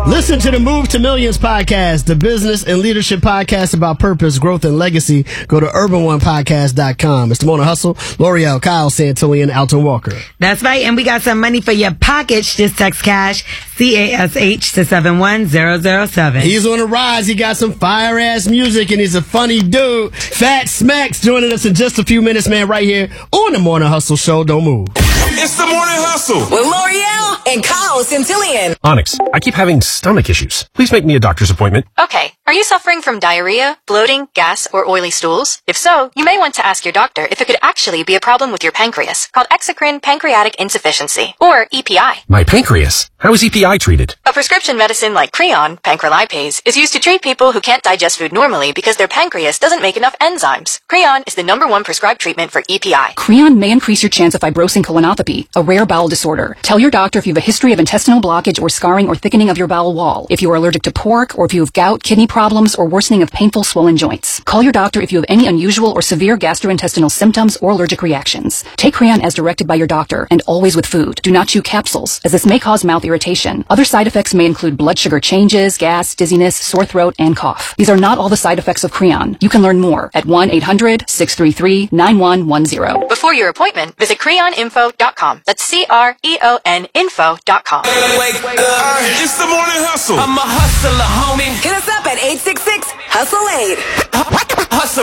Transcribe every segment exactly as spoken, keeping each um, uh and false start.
Listen to the Move to Millions podcast, the business and leadership podcast about purpose, growth, and legacy. Go to urban one podcast dot com. It's the Morning Hustle. L'Oreal, Kyle Santillian, Alton Walker. That's right, and we got some money for your pockets. Just text cash, C A S H, to seven one zero zero seven. He's on the rise. He got some fire-ass music, and he's a funny dude. Fat Smacks joining us in just a few minutes, man, right here on the Morning Hustle Show. Don't move. It's the Morning Hustle with L'Oreal and Kyle Santillian. Onyx, I keep having stomach issues. Please make me a doctor's appointment. Okay. Are you suffering from diarrhea, bloating, gas, or oily stools? If so, you may want to ask your doctor if it could actually be a problem with your pancreas, called exocrine pancreatic insufficiency, or E P I. My pancreas? How is E P I treated? A prescription medicine like Creon, pancrelipase, is used to treat people who can't digest food normally because their pancreas doesn't make enough enzymes. Creon is the number one prescribed treatment for E P I. Creon may increase your chance of fibrosing colonopathy, a rare bowel disorder. Tell your doctor if you have a history of intestinal blockage or scarring or thickening of your bowel wall, if you are allergic to pork, or if you have gout, kidney problems, or worsening of painful swollen joints. Call your doctor if you have any unusual or severe gastrointestinal symptoms or allergic reactions. Take Creon as directed by your doctor, and always with food. Do not chew capsules, as this may cause mouth irritation. Other side effects may include blood sugar changes, gas, dizziness, sore throat, and cough. These are not all the side effects of Creon. You can learn more at one eight hundred six three three nine one one zero. Before your appointment, visit creon info dot com. That's C R E O N info dot com. Wake up. It's the Morning Hustle. I'm a hustler, homie. Hit us up at eight six six, hustle eight. Hustle.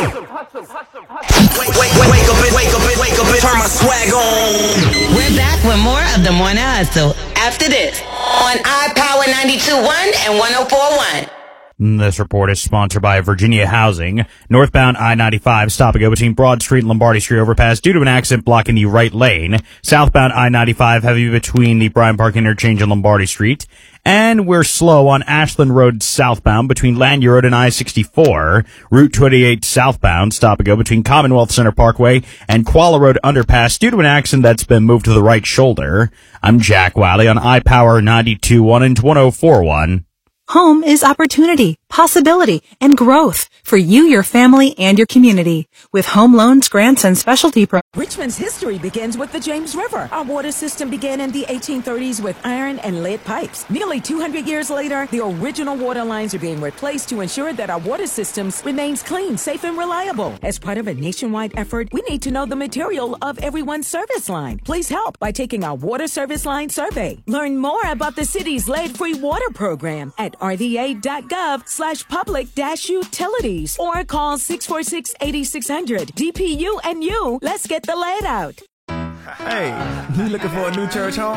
Wake, wake, wake, wake up and wake up and wake up and turn my swag on. We're back with more of the Morning Hustle after this on iPower ninety-two point one and one oh four point one. This report is sponsored by Virginia Housing. Northbound I ninety-five, stop and go between Broad Street and Lombardi Street overpass due to an accident blocking the right lane. Southbound I ninety-five, heavy between the Bryant Park interchange and Lombardi Street. And we're slow on Ashland Road southbound between Lanier Road and I sixty-four. Route twenty-eight southbound, stop and go between Commonwealth Center Parkway and Kuala Road underpass due to an accident that's been moved to the right shoulder. I'm Jack Wiley on iPower ninety-two point one and one oh four point one. Home is opportunity, possibility, and growth for you, your family, and your community. With home loans, grants, and specialty programs. Richmond's history begins with the James River. Our water system began in the eighteen thirties with iron and lead pipes. Nearly two hundred years later, the original water lines are being replaced to ensure that our water systems remains clean, safe, and reliable. As part of a nationwide effort, we need to know the material of everyone's service line. Please help by taking our water service line survey. Learn more about the city's lead-free water program at r v a dot gov slash public dash utilities or call six four six, eight six hundred. D P U and you, let's get the lead out. Hey, you looking for a new church home?